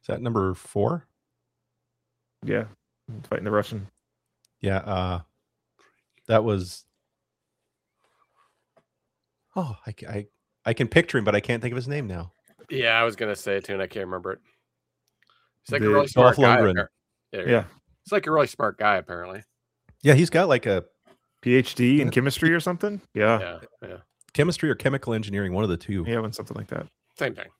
Is that number 4? Yeah, fighting the Russian. Yeah, that was. Oh, I can picture him, but I can't think of his name now. Yeah, I was gonna say it too, and I can't remember it. He's like a The- really smart Dolph guy. Lundgren. Yeah. He's like a really smart guy, apparently. Yeah, he's got like a PhD in chemistry or something. Yeah. Yeah. chemistry or chemical engineering, one of the two. Yeah, something like that. Same thing.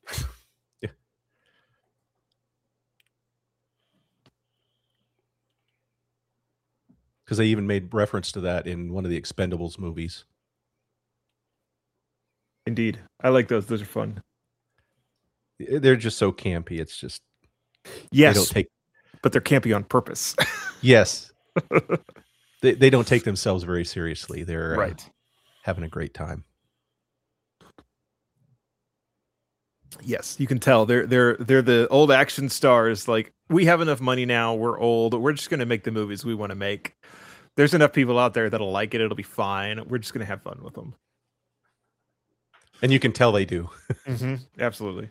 Because they even made reference to that in one of the Expendables movies. Indeed. I like those. Those are fun. They're just so campy. It's just Yes, they don't take. but they're campy on purpose. Yes, they don't take themselves very seriously. They're right. Having a great time. Yes, you can tell they're the old action stars. Like, we have enough money now. We're old. We're just gonna make the movies we want to make. There's enough people out there that'll like it. It'll be fine. We're just gonna have fun with them. And you can tell they do. Mm-hmm. Absolutely.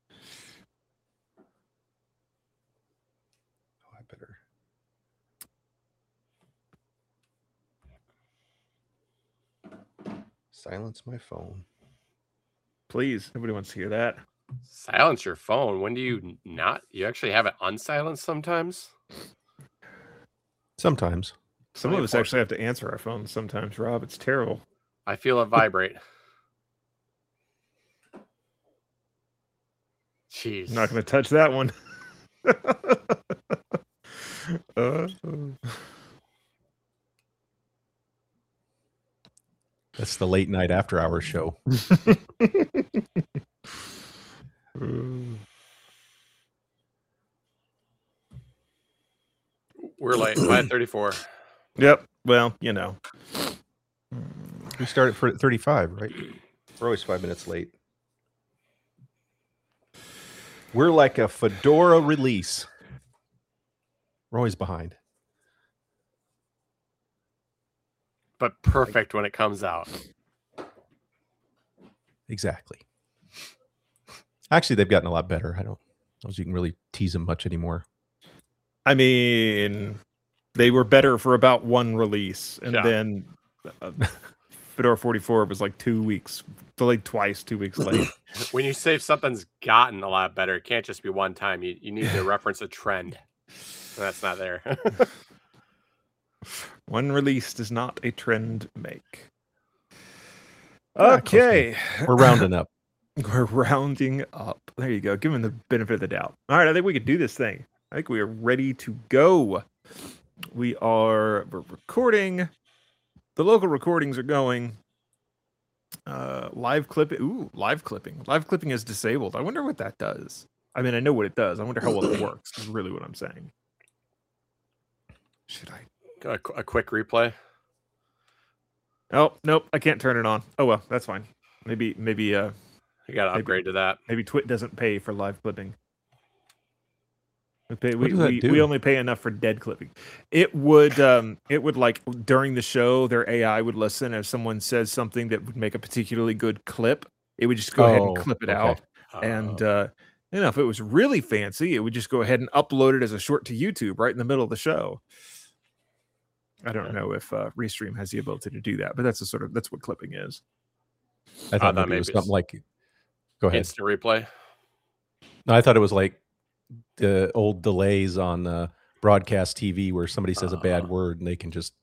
Oh, I better. Silence my phone. Please. Nobody wants to hear that. Silence your phone. When do you not? You actually have it unsilenced sometimes? Sometimes. Some of us actually have to answer our phones sometimes, Rob. It's terrible. I feel it vibrate. Jeez. I'm not going to touch that one. That's the late night after hours show. We're late. 5:34. Yep. Well, you know. We started for 35, right? We're always 5 minutes late. We're like a Fedora release. We're always behind. But perfect when it comes out. Exactly. Actually, they've gotten a lot better. I don't know if you can really tease them much anymore. I mean, they were better for about one release, and then Fedora 44 was like 2 weeks delayed twice, 2 weeks late. When you say something's gotten a lot better, it can't just be one time. You need to reference a trend. That's not there. One release does not a trend make. Okay. We're rounding up. We're rounding up. There you go. Give them the benefit of the doubt. All right, I think we could do this thing. I think we are ready to go. We're recording. The local recordings are going. Live clipping. Ooh, live clipping. Live clipping is disabled. I wonder what that does. I mean, I know what it does. I wonder how well it works, is really what I'm saying. Should I? A quick replay? Oh, nope. I can't turn it on. Oh, well, that's fine. Maybe you got to upgrade to that. Maybe Twit doesn't pay for live clipping. We only pay enough for dead clipping. It would like during the show, their AI would listen if someone says something that would make a particularly good clip. It would just go ahead and clip it out. And if it was really fancy, it would just go ahead and upload it as a short to YouTube right in the middle of the show. I don't know if Restream has the ability to do that, but that's what clipping is. I thought maybe it was something like. Go ahead. Instant replay. No, I thought it was like the old delays on broadcast TV where somebody says a bad word and they can just,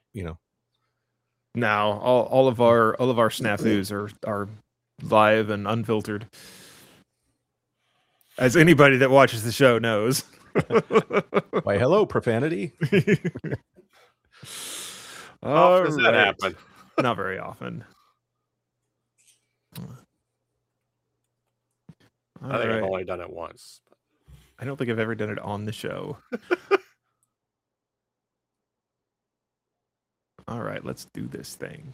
Now all of our snafus are live and unfiltered, as anybody that watches the show knows. Why, hello, profanity. How often does that happen? Not very often. I think I've only done it once. I don't think I've ever done it on the show. All right, let's do this thing.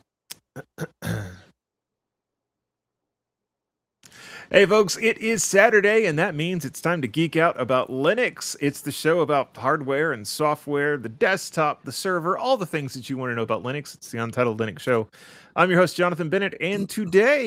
Hey, folks, it is Saturday, and that means it's time to geek out about Linux. It's the show about hardware and software, the desktop, the server, all the things that you want to know about Linux. It's the Untitled Linux Show. I'm your host, Jonathan Bennett, and today